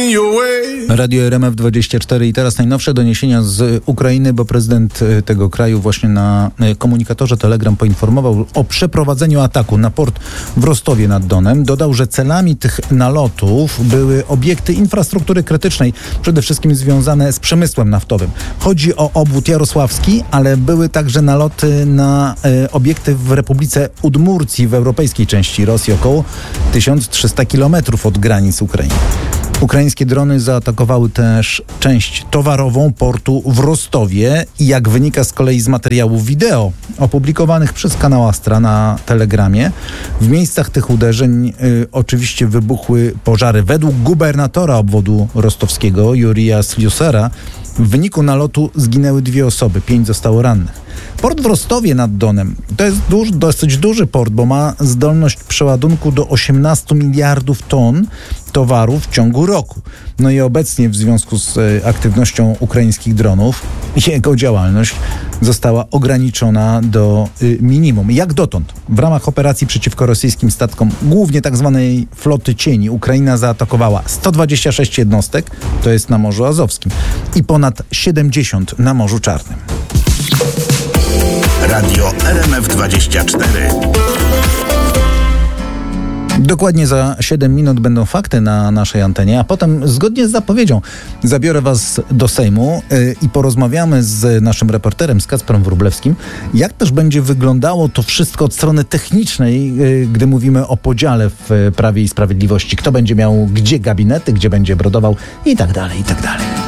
Radio RMF24 i teraz najnowsze doniesienia z Ukrainy, bo prezydent tego kraju właśnie na komunikatorze Telegram poinformował o przeprowadzeniu ataku na port w Rostowie nad Donem. Dodał, że celami tych nalotów były obiekty infrastruktury krytycznej, przede wszystkim związane z przemysłem naftowym. Chodzi o obwód jarosławski, ale były także naloty na obiekty w Republice Udmurcji w europejskiej części Rosji, około 1300 kilometrów od granic Ukrainy. Ukraińskie drony zaatakowały też część towarową portu w Rostowie i jak wynika z kolei z materiałów wideo opublikowanych przez kanał Astra na Telegramie, w miejscach tych uderzeń oczywiście wybuchły pożary. Według gubernatora obwodu rostowskiego Jurija Sliusera w wyniku nalotu zginęły 2 osoby, 5 zostało rannych. Port w Rostowie nad Donem to jest dosyć duży port, bo ma zdolność przeładunku do 18 miliardów ton towarów w ciągu roku. No i obecnie w związku z aktywnością ukraińskich dronów jego działalność została ograniczona do minimum. Jak dotąd w ramach operacji przeciwko rosyjskim statkom, głównie tak zwanej floty cieni, Ukraina zaatakowała 126 jednostek, to jest na Morzu Azowskim, i ponad 70 na Morzu Czarnym. Radio RMF24. Dokładnie za 7 minut będą fakty na naszej antenie, a potem zgodnie z zapowiedzią zabiorę Was do Sejmu i porozmawiamy z naszym reporterem, z Kacprem Wróblewskim, jak też będzie wyglądało to wszystko od strony technicznej, gdy mówimy o podziale w Prawie i Sprawiedliwości. Kto będzie miał gdzie gabinety, gdzie będzie brodował i tak dalej, i tak dalej.